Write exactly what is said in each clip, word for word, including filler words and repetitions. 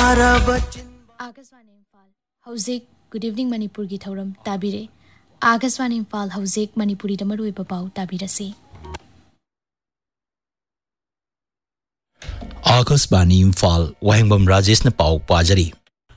Akashvani Imphal हौजिक good evening Manipur की थौरम ताबिरे आकाशवाणी इम्फाल हौजिक मणिपुरी दमरुई बपाउ ताबिरसी आकाशवाणी इम्फाल वहेंबम राजेश न पाउ पाजरी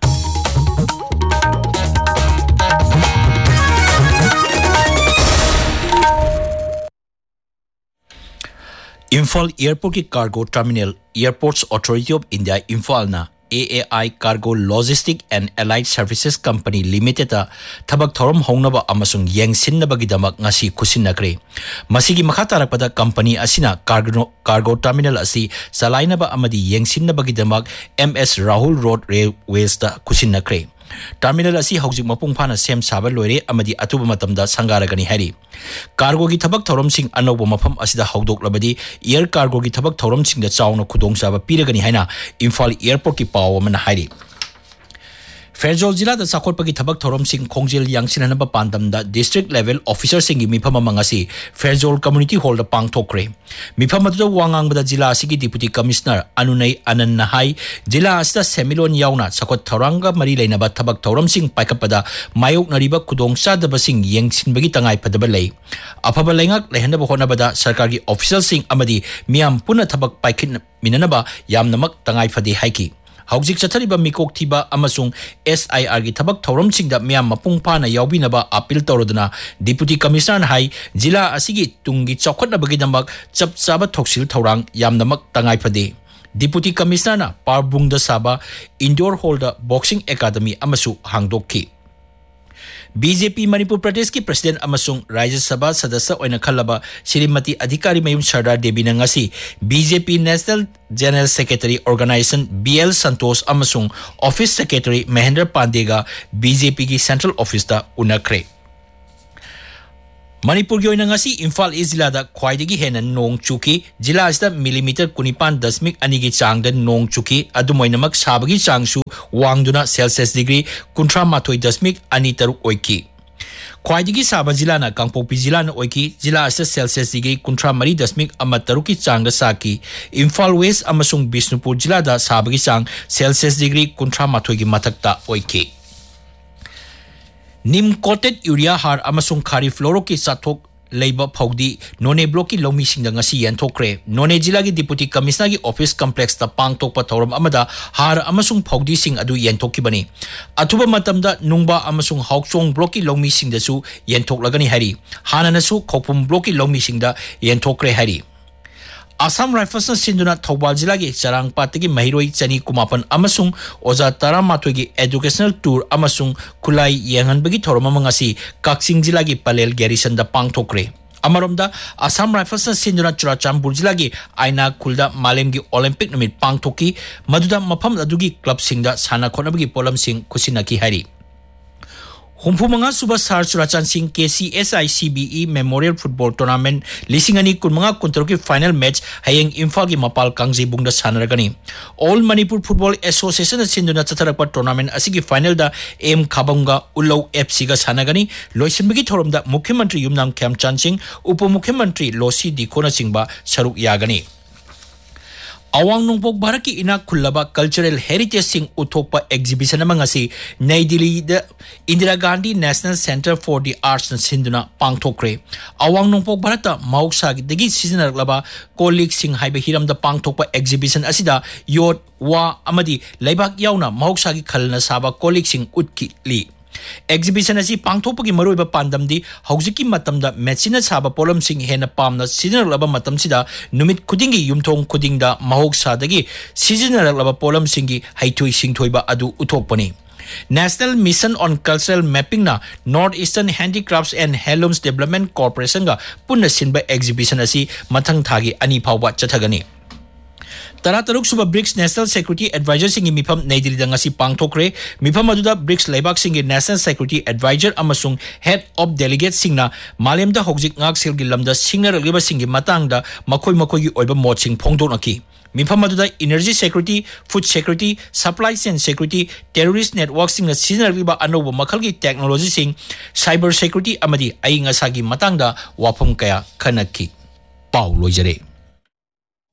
इम्फाल एयरपोर्ट की cargo terminal airports authority of India Imphal ना A A I Cargo Logistic and Allied Services Company Limited tabak thorom hongnaba amasung yengsinnabagidamak ngasi khusinnakre masigi makha tarakpada company asina cargo cargo terminal asi salainaba amadi yengsinnabagidamak M S Rahul Road Railways da khusinnakre terminal asi haujik mapung phana sem saba loire amadi atuba matamda sangaragani hari cargo gi thabak thorom sing anoba mafam asida haudok labadi air cargo gi thabak thorom sing da chawna khudong saba piragani haina Imphal airport ki paw man hari Fairjol Jilla da Sakhotpagi thabak thorom sing khongjil yangsin hanaba pandam da district level officer sing mifam mangasi Fairjol community hall da pangthokre mifam adu wangang bada jilla asigi deputy commissioner Anunai Anan Nahai jilla asida semilon yauna Sakhot thoranga mari leinaba thabak thorom sing paikapada mayok nariba khudong sadaba sing yengsin bagi tangai padaba lei afaba lengak lehanaba honabada sarkar gi official sing amadi miam puna thabak paikin minanaba yamnamak tangai fadi haiki Haujik chathariba mikok thiba amasung S I R gi thabak thorom singda miam mapung phana yaubinaba appeal tawroduna deputy commissioner hai jilla asigi tungi chawkhatnabagi damak chap chaba thoksil thorang yamnamak tangai phade deputy commissioner na parbungda saba indoor hall da boxing academy amasu hangdokki B J P Manipur Pradesh ki President amasung Rajya Sabha Sadasya oina khalaba Shrimati Adhikari Mayum Sardar Devi na ngasi B J P National General Secretary Organization B L Santosh amasung Office Secretary Mahendra Pandega B J P ki Central Office da unakre Manipur gi oina ngasi Imphal East Jilla da khwaidagi hena nong chuki jilla asida millimeter twenty-five dasmik two gi chang da nong chuki adumoinamak sabagi changsu wangduna Celsius degree thirty-nine dasmik two taruk oiki khwaidagi saba jilla na Kangpokpi jilla na oiki jilla asida Celsius degree thirty-three dasmik one taruk ki chang da saki Imphal West amasung Bishnupur jilla da sabagi chang Celsius degree thirty-nine gi mathakta oiki Nim coated urea har amasung khari floro ki sathok leiba phawdi none block ki lomi singda ngasi yanthokre none jilla gi deputy commissioner gi office complex ta pangthokpa thoram amada har amasung phawdi sing adu yanthokibani athuba matamda nungba amasung hawchong block ki lomi singda su yanthoklagani hari hanana su khopum block ki lomi singda yanthokre hari Assam Rifles na sinduna Thawbal Jilla gi Charangpat gi Mahiroi Chani Kumapan amasung Oja Taramatoi gi educational tour amasung Khulai Yengan bagi thoroma mangasi Kaksing Jilla gi Palel Garrison da pangthokre Amaromda Assam Rifles na sinduna Churachandpur Jilla gi Aina Khulda Malem gi Olympic numit pangthoki maduda mafam adugi club singda sana khonabagi polam sing khusinaki hari Humpumanga Suba Sar Churachan Singh K C S I C B E Memorial Football Tournament Lisingani Kunmanga Kuntaruki final match Hayeng Imphal gi Mapal Kangji Bungda Sanaragani All Manipur Football Association Sinduna Chatharakpa Tournament asigi final da M Khabanga Ullau F C ga sanagani Loisinbagi Thoromda Mukhyamantri Yumnam Khyamchan Singh Upamukhyamantri Losi Dikhona Singba saruk yagani Awang Nungpok Bharat ki ina khullaba cultural heritage sing uthokpa exhibition amangasi Nai Delhi da Indira Gandhi National Center for the Arts na sinduna pangthokre Awang Nungpok Bharat ta mauksa gi degi seasonalaba colleague sing haiba hiram da pangthokpa exhibition asida yot wa amadi leibak yauna mauksa gi khalna saba colleague sing utki li Exhibition asi pangthokpagi maruiba pandamdi haujiki matamda machina saba polam sing hena pamna seasonal laba matamsida numit khudingi yumthong khudingda mahoksa dagi seasonal laba polam singi haithui singthoiba adu uthokpani National Mission on Cultural Mapping na Northeastern Handicrafts and Heirlooms Development Corporation ga punna sinba exhibition asi mathang thagi ani phawba chathagani Tara taruk suba BRICS National Security Advisor singi mifam Nai Delhi da ngasi pangthokre mifam aduda BRICS leibak singi National Security Advisor amasung Head of Delegate singna malem da hojik ngak selgi lamda singna raliba singi matang da makoi makoi gi oiba mod sing phongdonaki mifam aduda Energy Security Food Security Supply Chain Security Terrorist Network singna seasonal riba anoba makhal gi technology sing Cyber Security amadi ainga sagi matang da wapam kaya khanaki Paulo Jare